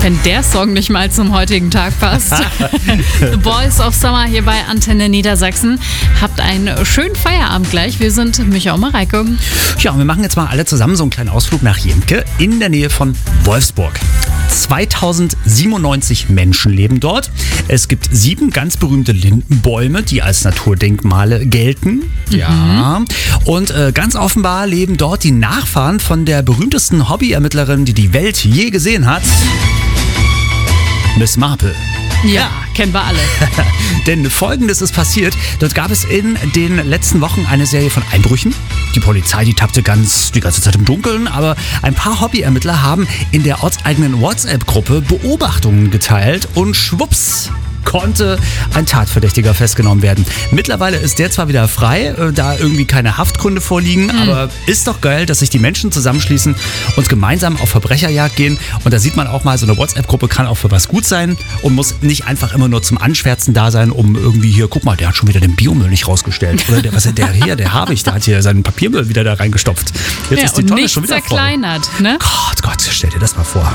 Wenn der Song nicht mal zum heutigen Tag passt. The Boys of Summer hier bei Antenne Niedersachsen. Habt einen schönen Feierabend gleich. Wir sind Micha und Mareike. Ja, und wir machen jetzt mal alle zusammen so einen kleinen Ausflug nach Jenke in der Nähe von Wolfsburg. 2097 Menschen leben dort. Es gibt 7 ganz berühmte Lindenbäume, die als Naturdenkmale gelten. Ja. Und ganz offenbar leben dort die Nachfahren von der berühmtesten Hobbyermittlerin, die die Welt je gesehen hat. Miss Marple. Ja, kennen wir alle. Denn Folgendes ist passiert. Dort gab es in den letzten Wochen eine Serie von Einbrüchen. Die Polizei, die tappte die ganze Zeit im Dunkeln, aber ein paar Hobbyermittler haben in der ortseigenen WhatsApp-Gruppe Beobachtungen geteilt und schwupps konnte ein Tatverdächtiger festgenommen werden. Mittlerweile ist der zwar wieder frei, da irgendwie keine Haftgründe vorliegen, aber ist doch geil, dass sich die Menschen zusammenschließen und gemeinsam auf Verbrecherjagd gehen. Und da sieht man auch mal, so eine WhatsApp-Gruppe kann auch für was gut sein und muss nicht einfach immer nur zum Anschwärzen da sein, um irgendwie hier, guck mal, der hat schon wieder den Biomüll nicht rausgestellt. Oder der hat hier seinen Papiermüll wieder da reingestopft. Jetzt ist die und Tonne nicht schon wieder voll. zerkleinert, ne? Gott, stell dir das mal vor.